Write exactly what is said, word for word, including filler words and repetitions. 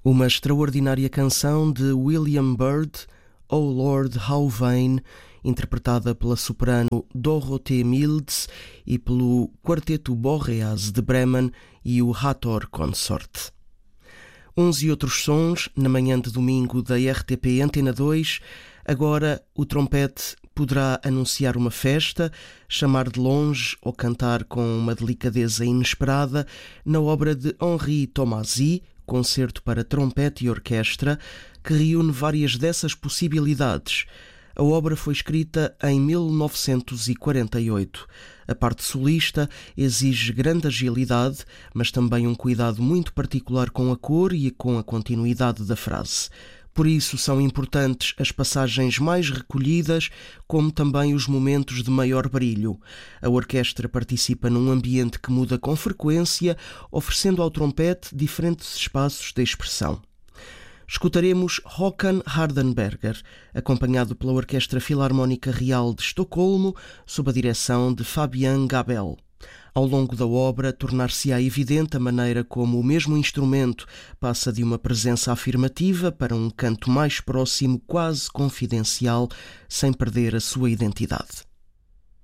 Uma extraordinária canção de William Byrd, Oh Lord How Vain, interpretada pela soprano Dorothee Mills e pelo Quarteto Boreas de Bremen e o Hathor Consort. Uns e outros sons, na manhã de domingo da R T P Antena dois, agora o trompete poderá anunciar uma festa, chamar de longe ou cantar com uma delicadeza inesperada na obra de Henri Tomasi, Concerto para Trompete e Orquestra, que reúne várias dessas possibilidades. A obra foi escrita em mil novecentos e quarenta e oito. A parte solista exige grande agilidade, mas também um cuidado muito particular com a cor e com a continuidade da frase. Por isso são importantes as passagens mais recolhidas, como também os momentos de maior brilho. A orquestra participa num ambiente que muda com frequência, oferecendo ao trompete diferentes espaços de expressão. Escutaremos Håkan Hardenberger, acompanhado pela Orquestra Filarmónica Real de Estocolmo, sob a direção de Fabian Gabel. Ao longo da obra, tornar-se-á evidente a maneira como o mesmo instrumento passa de uma presença afirmativa para um canto mais próximo, quase confidencial, sem perder a sua identidade.